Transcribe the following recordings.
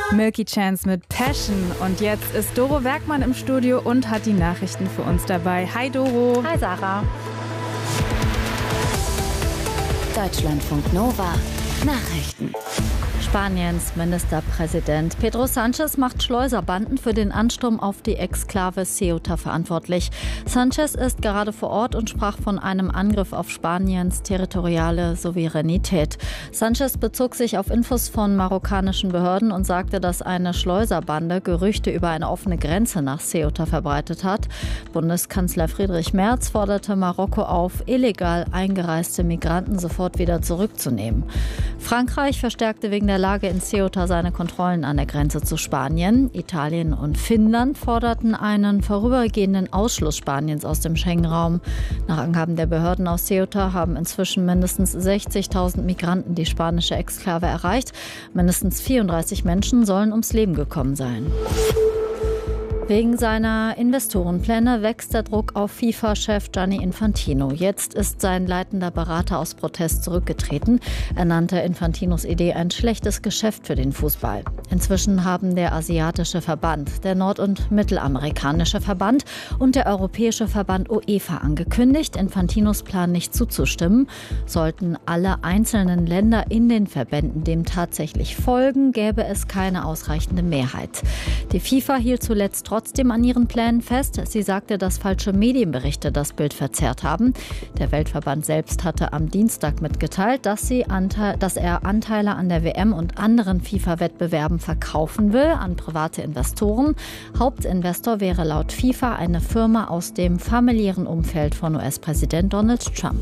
Milky Chance mit Passion. Und jetzt ist Doro Werkmann im Studio und hat die Nachrichten für uns dabei. Hi Doro. Hi Sarah. Deutschlandfunk Nova Nachrichten. Spaniens Ministerpräsident Pedro Sánchez macht Schleuserbanden für den Ansturm auf die Exklave Ceuta verantwortlich. Sánchez ist gerade vor Ort und sprach von einem Angriff auf Spaniens territoriale Souveränität. Sánchez bezog sich auf Infos von marokkanischen Behörden und sagte, dass eine Schleuserbande Gerüchte über eine offene Grenze nach Ceuta verbreitet hat. Bundeskanzler Friedrich Merz forderte Marokko auf, illegal eingereiste Migranten sofort wieder zurückzunehmen. Frankreich verstärkte wegen der Lage in Ceuta seine Kontrollen an der Grenze zu Spanien. Italien und Finnland forderten einen vorübergehenden Ausschluss Spaniens aus dem Schengen-Raum. Nach Angaben der Behörden aus Ceuta haben inzwischen mindestens 60.000 Migranten die spanische Exklave erreicht. Mindestens 34 Menschen sollen ums Leben gekommen sein. Wegen seiner Investorenpläne wächst der Druck auf FIFA-Chef Gianni Infantino. Jetzt ist sein leitender Berater aus Protest zurückgetreten. Er nannte Infantinos Idee ein schlechtes Geschäft für den Fußball. Inzwischen haben der asiatische Verband, der nord- und mittelamerikanische Verband und der europäische Verband UEFA angekündigt, Infantinos Plan nicht zuzustimmen. Sollten alle einzelnen Länder in den Verbänden dem tatsächlich folgen, gäbe es keine ausreichende Mehrheit. Die FIFA hielt zuletzt trotzdem an ihren Plänen fest. Sie sagte, dass falsche Medienberichte das Bild verzerrt haben. Der Weltverband selbst hatte am Dienstag mitgeteilt, dass er Anteile an der WM und anderen FIFA-Wettbewerben verkaufen will an private Investoren. Hauptinvestor wäre laut FIFA eine Firma aus dem familiären Umfeld von US-Präsident Donald Trump.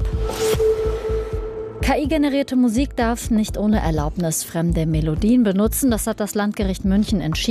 KI-generierte Musik darf nicht ohne Erlaubnis fremde Melodien benutzen. Das hat das Landgericht München entschieden.